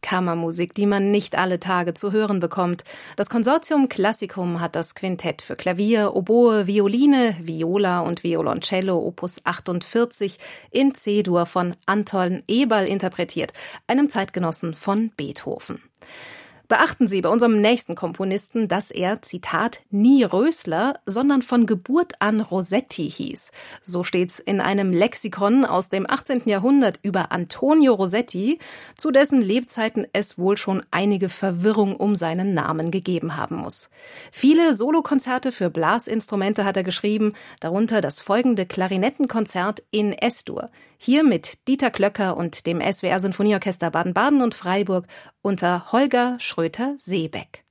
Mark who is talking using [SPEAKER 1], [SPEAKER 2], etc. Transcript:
[SPEAKER 1] Kammermusik, die man nicht alle Tage zu hören bekommt. Das Consortium Classicum hat das Quintett für Klavier, Oboe, Violine, Viola und Violoncello Opus 48 in C-Dur von Anton Eberl interpretiert, einem Zeitgenossen von Beethoven. Beachten Sie bei unserem nächsten Komponisten, dass er, Zitat, nie Rösler, sondern von Geburt an Rossetti hieß. So steht's in einem Lexikon aus dem 18. Jahrhundert über Antonio Rossetti, zu dessen Lebzeiten es wohl schon einige Verwirrung um seinen Namen gegeben haben muss. Viele Solokonzerte für Blasinstrumente hat er geschrieben, darunter das folgende Klarinettenkonzert in S-Dur. Hier mit Dieter Klöcker und dem SWR Sinfonieorchester Baden-Baden und Freiburg unter Holger Schröter-Seebeck.